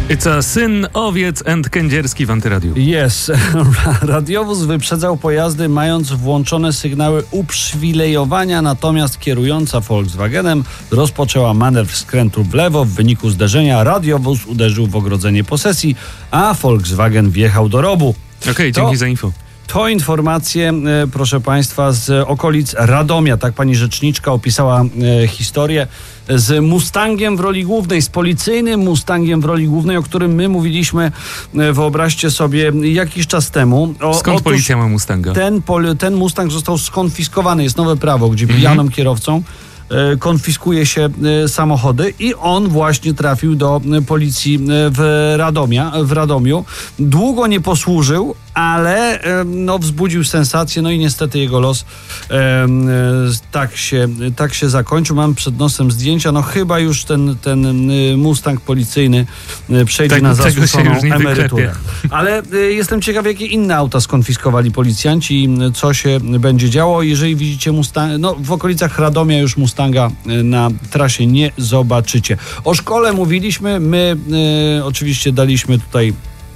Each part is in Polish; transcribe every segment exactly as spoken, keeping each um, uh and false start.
It's a syn, owiec and Kędzierski w Antyradiu. Jest. Radiowóz wyprzedzał pojazdy, mając włączone sygnały uprzywilejowania, natomiast kierująca Volkswagenem rozpoczęła manewr skrętu w lewo. W wyniku zderzenia radiowóz uderzył w ogrodzenie posesji, a Volkswagen wjechał do rowu. Okej, okay, dzięki za info. To informacje, proszę Państwa, z okolic Radomia. Tak pani rzeczniczka opisała e, historię z Mustangiem w roli głównej, z policyjnym Mustangiem w roli głównej, o którym my mówiliśmy, e, wyobraźcie sobie, jakiś czas temu. O, Skąd otóż policja ma Mustanga? Ten, pol, ten Mustang został skonfiskowany. Jest nowe prawo, gdzie pijanym mhm. kierowcą e, konfiskuje się e, samochody i on właśnie trafił do e, policji e, w, Radomia, w Radomiu. Długo nie posłużył, ale e, no, wzbudził sensację, no i niestety jego los e, e, tak, się, tak się zakończył. Mam przed nosem zdjęcia, no chyba już ten, ten Mustang policyjny e, przejdzie tak, na zasłużoną emeryturę. Wyklepie. Ale e, jestem ciekaw, jakie inne auta skonfiskowali policjanci i co się będzie działo. Jeżeli widzicie Mustang, no w okolicach Radomia już Mustanga na trasie nie zobaczycie. O szkole mówiliśmy, my e, oczywiście daliśmy tutaj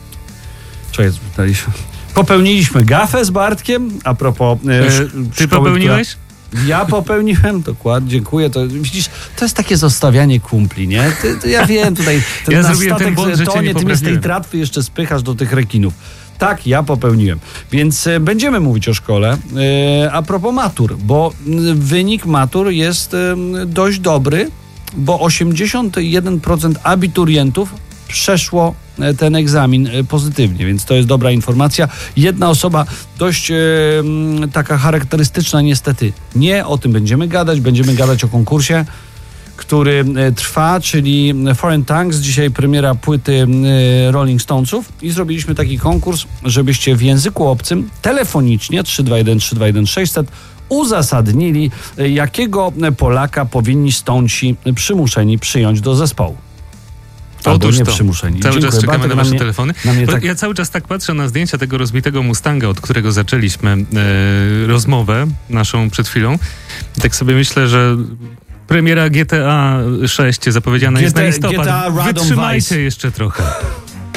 Czekaj, daliśmy. Popełniliśmy gafę z Bartkiem, a propos e, sz- Ty szkoły, popełniłeś? Która... Ja popełniłem, dokładnie, dziękuję. To, widzisz, to jest takie zostawianie kumpli, nie? Ty, to ja wiem, tutaj ten ja nastatek błąd, to nie, ty mnie z tej tratwy jeszcze spychasz do tych rekinów. Tak, ja popełniłem. Więc e, będziemy mówić o szkole. E, a propos matur, bo m, wynik matur jest e, dość dobry, bo osiemdziesiąt jeden procent abiturientów przeszło ten egzamin pozytywnie, więc to jest dobra informacja. Jedna osoba dość e, taka charakterystyczna niestety nie, o tym będziemy gadać, będziemy gadać o konkursie, który trwa, czyli Foreign Tongues, dzisiaj premiera płyty Rolling Stonesów i zrobiliśmy taki konkurs, żebyście w języku obcym telefonicznie trzy dwa jeden trzy dwa jeden sześćset uzasadnili, jakiego Polaka powinni Stonesi przymuszeni przyjąć do zespołu. Otóż nie to. przymuszeni. Cały Dziękuję. czas czekamy Bartek na wasze mnie, telefony. Na mnie tak... Ja cały czas tak patrzę na zdjęcia tego rozbitego Mustanga, od którego zaczęliśmy e, rozmowę naszą przed chwilą. I tak sobie myślę, że premiera G T A sześć zapowiedziana G T, jest na listopad. G T A Radom Wytrzymajcie Vice. jeszcze trochę.